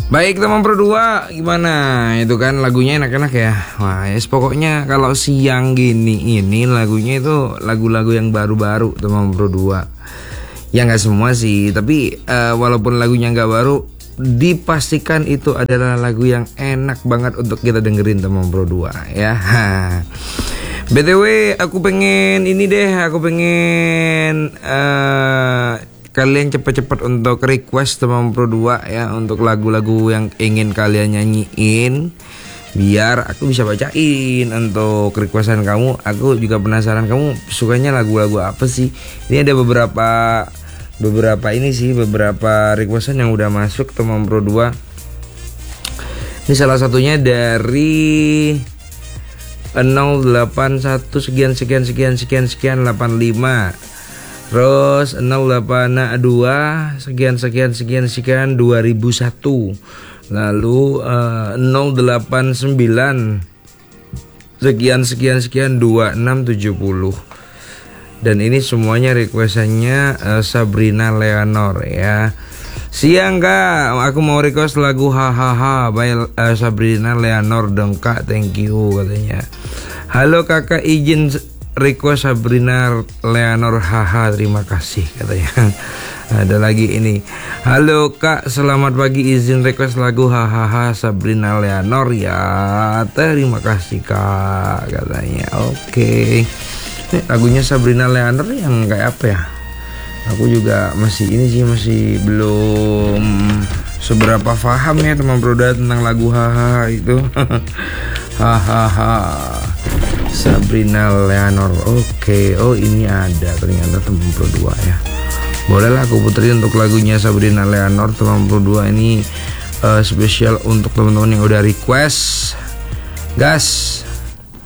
Baik teman Pro 2, gimana? Itu kan lagunya enak-enak ya. Wah, yes, pokoknya kalau siang gini ini lagunya itu lagu-lagu yang baru-baru teman Pro 2. Ya nggak semua sih, tapi walaupun lagunya nggak baru, dipastikan itu adalah lagu yang enak banget untuk kita dengerin teman Pro 2 ya. BTW aku pengen ini deh, aku pengen kalian cepat-cepat untuk request teman Pro 2 ya, untuk lagu-lagu yang ingin kalian nyanyiin biar aku bisa bacain untuk requestan kamu. Aku juga penasaran kamu sukanya lagu-lagu apa sih. Ini ada beberapa ini sih, beberapa requestan yang udah masuk teman Pro 2. Ini salah satunya dari 081 sekian 85, terus 082 sekian 2001, lalu 089 sekian 2670. Dan ini semuanya requestannya Sabrina Leonor ya. Siang kak, aku mau request lagu hahaha by Sabrina Leonor dong kak, thank you katanya. Halo kakak, izin request Sabrina Leonor haha, terima kasih katanya. Ada lagi ini, halo kak, selamat pagi, izin request lagu hahaha Sabrina Leonor ya, terima kasih kak katanya. Oke. Lagunya Sabrina Leonor yang kayak apa ya? Aku juga masih ini sih, masih belum seberapa paham ya teman Pro 2 tentang lagu hahaha itu. Hahaha Sabrina Leonor. Oke. Oh ini ada ternyata teman Pro 2 ya. Bolehlah aku puterin untuk lagunya Sabrina Leonor teman Pro 2 ini, spesial untuk teman-teman yang udah request. Gas.